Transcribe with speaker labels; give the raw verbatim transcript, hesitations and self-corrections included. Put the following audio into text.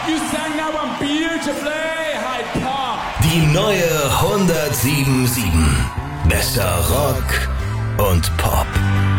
Speaker 1: You sang that one beautifully, Hyde Park.
Speaker 2: Die neue hundertsieben Komma sieben. Bester Rock und Pop.